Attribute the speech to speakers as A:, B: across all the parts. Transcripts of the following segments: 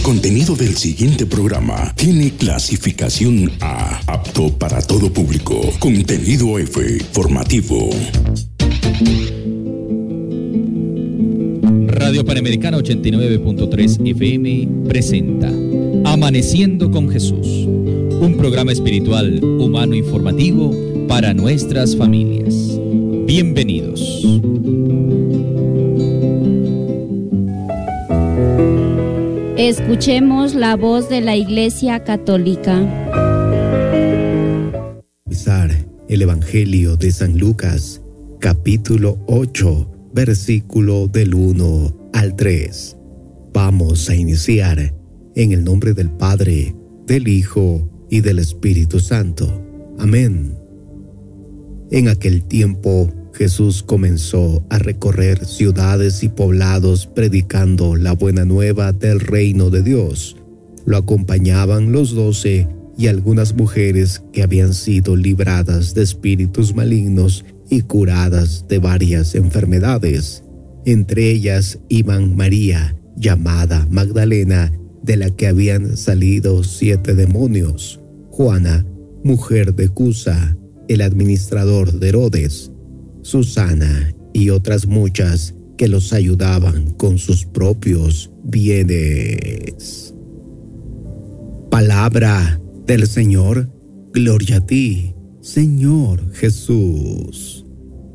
A: contenido del siguiente programa tiene clasificación A, apto para todo público. Contenido F, formativo.
B: Radio Panamericana 89.3 FM presenta Amaneciendo con Jesús, un programa espiritual, humano, informativo para nuestras familias. Bienvenidos.
C: Escuchemos la voz de la Iglesia Católica.
D: El Evangelio de San Lucas, capítulo 8, versículo del 1 al 3. Vamos a iniciar en el nombre del Padre, del Hijo y del Espíritu Santo. Amén. En aquel tiempo, Jesús comenzó a recorrer ciudades y poblados predicando la buena nueva del reino de Dios. Lo acompañaban los 12 y algunas mujeres que habían sido libradas de espíritus malignos y curadas de varias enfermedades. Entre ellas iban María, llamada Magdalena, de la que habían salido 7 demonios; Juana, mujer de Cusa, el administrador de Herodes; Susana y otras muchas que los ayudaban con sus propios bienes. Palabra del Señor. Gloria a ti, Señor Jesús.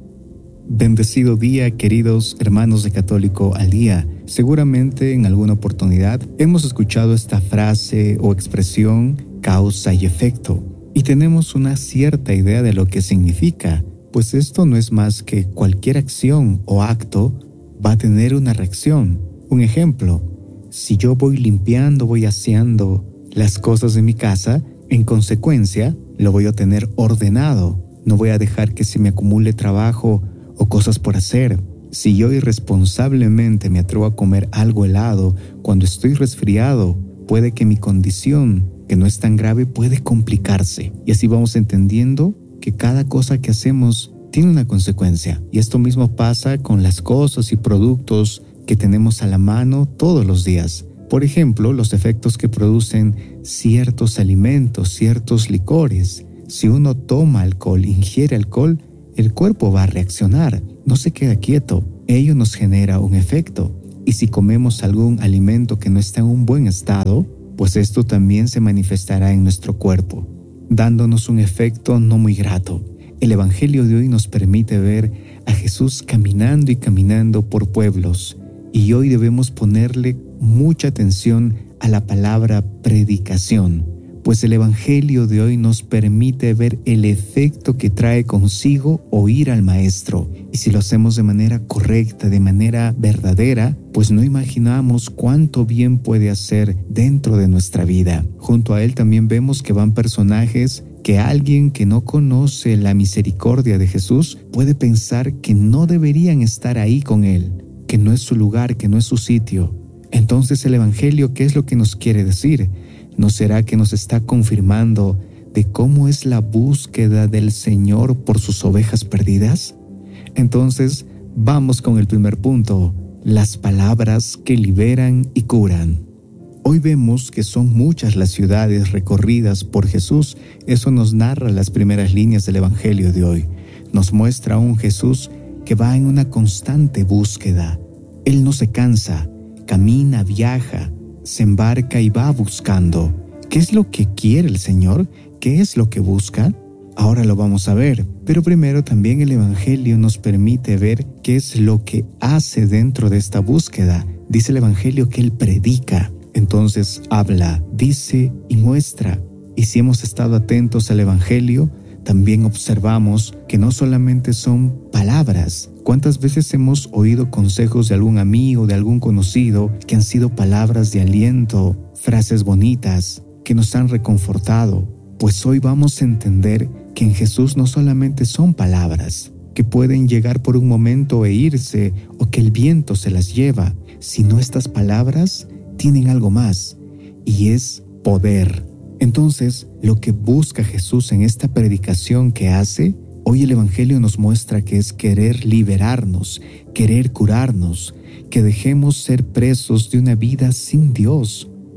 E: Bendecido día, queridos hermanos de Católico al Día. Seguramente en alguna oportunidad hemos escuchado esta frase o expresión causa y efecto, y tenemos una cierta idea de lo que significa, pues esto no es más que cualquier acción o acto va a tener una reacción. Un ejemplo, si yo voy limpiando, voy aseando las cosas de mi casa, en consecuencia lo voy a tener ordenado. No voy a dejar que se me acumule trabajo o cosas por hacer. Si yo irresponsablemente me atrevo a comer algo helado cuando estoy resfriado, puede que mi condición, que no es tan grave, puede complicarse. Y así vamos entendiendo que cada cosa que hacemos tiene una consecuencia. Y esto mismo pasa con las cosas y productos que tenemos a la mano todos los días. Por ejemplo, los efectos que producen ciertos alimentos, ciertos licores. Si uno toma alcohol, ingiere alcohol, el cuerpo va a reaccionar, no se queda quieto. Ello nos genera un efecto. Y si comemos algún alimento que no está en un buen estado, pues esto también se manifestará en nuestro cuerpo, dándonos un efecto no muy grato. El Evangelio de hoy nos permite ver a Jesús caminando y caminando por pueblos, y hoy debemos ponerle mucha atención a la palabra predicación, pues el Evangelio de hoy nos permite ver el efecto que trae consigo oír al Maestro. Y si lo hacemos de manera correcta, de manera verdadera, pues no imaginamos cuánto bien puede hacer dentro de nuestra vida. Junto a él también vemos que van personajes que alguien que no conoce la misericordia de Jesús puede pensar que no deberían estar ahí con él, que no es su lugar, que no es su sitio. Entonces el Evangelio, ¿qué es lo que nos quiere decir? ¿No será que nos está confirmando de cómo es la búsqueda del Señor por sus ovejas perdidas? Entonces, vamos con el primer punto, las palabras que liberan y curan. Hoy vemos que son muchas las ciudades recorridas por Jesús. Eso nos narra las primeras líneas del Evangelio de hoy. Nos muestra a un Jesús que va en una constante búsqueda. Él no se cansa, camina, viaja, se embarca y va buscando. ¿Qué es lo que quiere el Señor? ¿Qué es lo que busca? Ahora lo vamos a ver, pero primero también el Evangelio nos permite ver qué es lo que hace dentro de esta búsqueda. Dice el Evangelio que Él predica, entonces habla, dice y muestra. Y si hemos estado atentos al Evangelio, también observamos que no solamente son palabras. ¿Cuántas veces hemos oído consejos de algún amigo, de algún conocido, que han sido palabras de aliento, frases bonitas, que nos han reconfortado? Pues hoy vamos a entender que en Jesús no solamente son palabras, que pueden llegar por un momento e irse, o que el viento se las lleva, sino estas palabras tienen algo más, y es poder. Entonces, lo que busca Jesús en esta predicación que hace, hoy el Evangelio nos muestra que es querer liberarnos, querer curarnos, que dejemos ser presos de una vida sin Dios.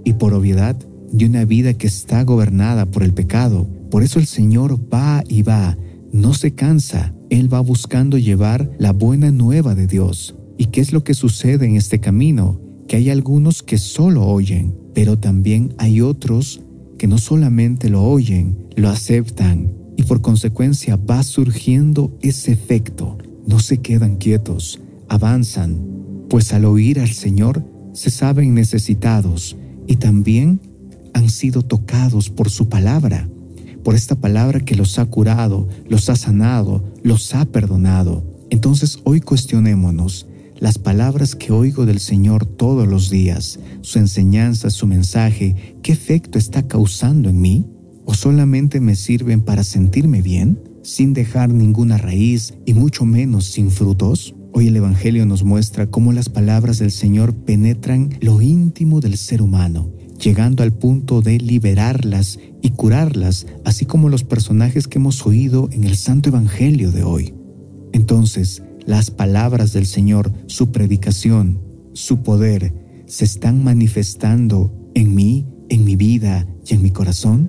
E: y por obviedad de una vida que está gobernada por el pecado. Por eso el Señor va y va, no se cansa. Él va buscando llevar la buena nueva de Dios. ¿Y qué es lo que sucede en este camino? Que hay algunos que solo oyen, pero también hay otros que no solamente lo oyen, lo aceptan, y por consecuencia va surgiendo ese efecto. No se quedan quietos, avanzan, pues al oír al Señor se saben necesitados y también han sido tocados por su palabra, por esta palabra que los ha curado, los ha sanado, los ha perdonado. Entonces hoy cuestionémonos, las palabras que oigo del Señor todos los días, su enseñanza, su mensaje, ¿qué efecto está causando en mí? ¿O solamente me sirven para sentirme bien, sin dejar ninguna raíz y mucho menos sin frutos? Hoy el Evangelio nos muestra cómo las palabras del Señor penetran lo íntimo del ser humano, llegando al punto de liberarlas y curarlas, así como los personajes que hemos oído en el Santo Evangelio de hoy. Entonces, las palabras del Señor, su predicación, su poder, ¿se están manifestando en mí, en mi vida y en mi corazón?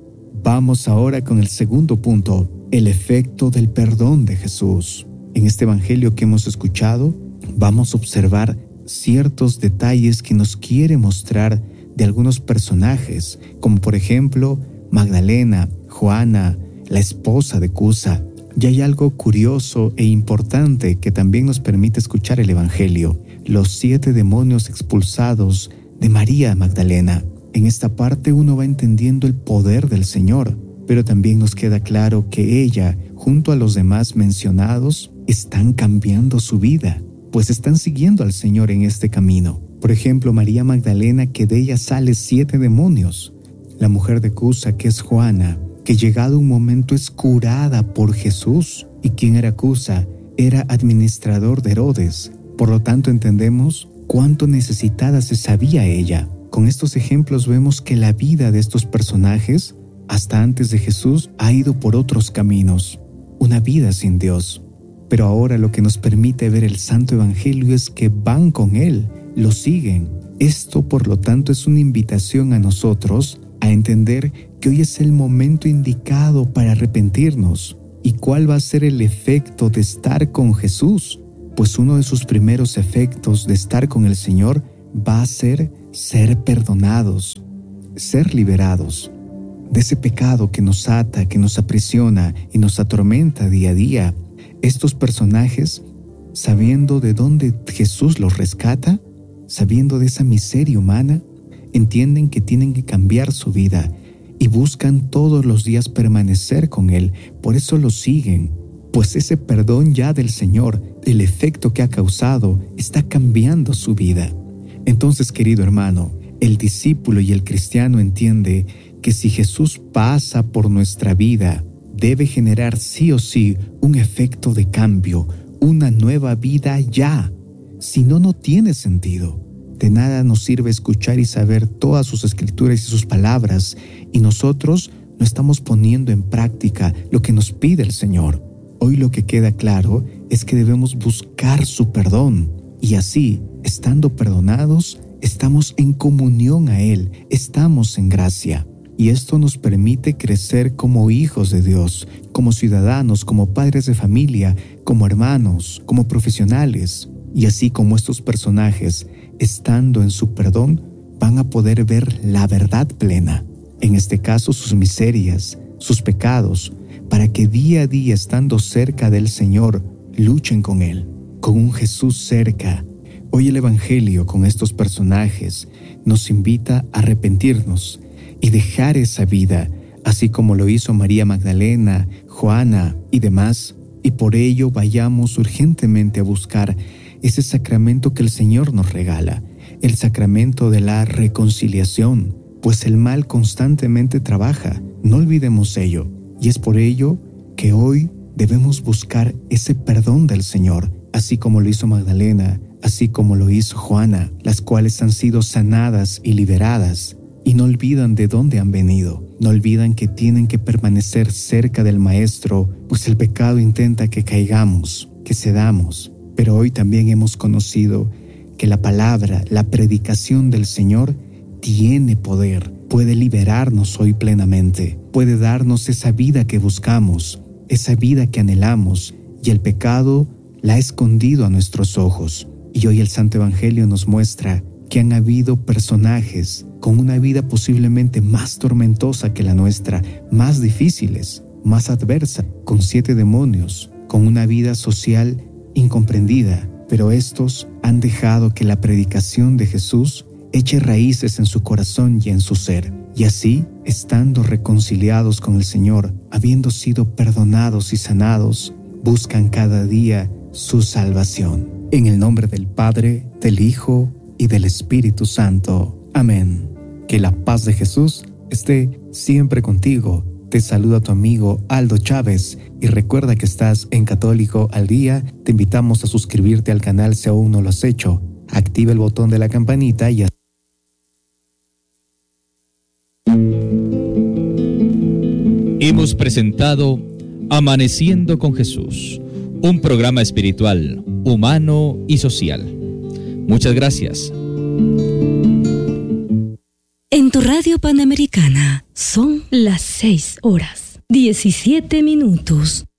E: Vamos ahora con el segundo punto, el efecto del perdón de Jesús. En este Evangelio que hemos escuchado, vamos a observar ciertos detalles que nos quiere mostrar de algunos personajes, como por ejemplo Magdalena, Juana, la esposa de Cusa. Y hay algo curioso e importante que también nos permite escuchar el Evangelio: los 7 demonios expulsados de María Magdalena. En esta parte uno va entendiendo el poder del Señor, pero también nos queda claro que ella, junto a los demás mencionados, están cambiando su vida, pues están siguiendo al Señor en este camino. Por ejemplo, María Magdalena, que de ella sale 7 demonios. La mujer de Cusa, que es Juana, que llegado un momento es curada por Jesús. ¿Y quién era Cusa? Era administrador de Herodes. Por lo tanto, entendemos cuánto necesitada se sabía ella. Con estos ejemplos vemos que la vida de estos personajes, hasta antes de Jesús, ha ido por otros caminos, una vida sin Dios. Pero ahora lo que nos permite ver el Santo Evangelio es que van con Él, lo siguen. Esto, por lo tanto, es una invitación a nosotros a entender que hoy es el momento indicado para arrepentirnos. ¿Y cuál va a ser el efecto de estar con Jesús? Pues uno de sus primeros efectos de estar con el Señor va a ser perdonados, ser liberados de ese pecado que nos ata, que nos aprisiona y nos atormenta día a día. Estos personajes, sabiendo de dónde Jesús los rescata, sabiendo de esa miseria humana, entienden que tienen que cambiar su vida y buscan todos los días permanecer con Él. Por eso lo siguen, pues ese perdón ya del Señor, el efecto que ha causado, está cambiando su vida. Entonces, querido hermano, el discípulo y el cristiano entiende que si Jesús pasa por nuestra vida, debe generar sí o sí un efecto de cambio, una nueva vida ya. Si no, no tiene sentido. De nada nos sirve escuchar y saber todas sus escrituras y sus palabras, y nosotros no estamos poniendo en práctica lo que nos pide el Señor. Hoy lo que queda claro es que debemos buscar su perdón, y así, estando perdonados, estamos en comunión a Él, estamos en gracia. Y esto nos permite crecer como hijos de Dios, como ciudadanos, como padres de familia, como hermanos, como profesionales. Y así como estos personajes, estando en su perdón, van a poder ver la verdad plena. En este caso, sus miserias, sus pecados, para que día a día, estando cerca del Señor, luchen con Él, con un Jesús cerca. Hoy el Evangelio, con estos personajes, nos invita a arrepentirnos y dejar esa vida, así como lo hizo María Magdalena, Juana y demás, y por ello vayamos urgentemente a buscar ese sacramento que el Señor nos regala, el sacramento de la reconciliación, pues el mal constantemente trabaja, no olvidemos ello, y es por ello que hoy debemos buscar ese perdón del Señor, así como lo hizo Magdalena, así como lo hizo Juana, las cuales han sido sanadas y liberadas, y no olvidan de dónde han venido, no olvidan que tienen que permanecer cerca del Maestro, pues el pecado intenta que caigamos, que cedamos. Pero hoy también hemos conocido que la palabra, la predicación del Señor tiene poder, puede liberarnos hoy plenamente, puede darnos esa vida que buscamos, esa vida que anhelamos, y el pecado la ha escondido a nuestros ojos. Y hoy el Santo Evangelio nos muestra que han habido personajes con una vida posiblemente más tormentosa que la nuestra, más difíciles, más adversa, con 7 demonios, con una vida social incomprendida, pero estos han dejado que la predicación de Jesús eche raíces en su corazón y en su ser, y así, estando reconciliados con el Señor, habiendo sido perdonados y sanados, buscan cada día su salvación. En el nombre del Padre, del Hijo y del Espíritu Santo. Amén. Que la paz de Jesús esté siempre contigo. Te saluda tu amigo Aldo Chávez y recuerda que estás en Católico al Día. Te invitamos a suscribirte al canal si aún no lo has hecho. Activa el botón de la campanita y
B: hemos presentado Amaneciendo con Jesús, un programa espiritual, humano y social. Muchas gracias.
F: En tu radio Panamericana son las 6:17 minutos.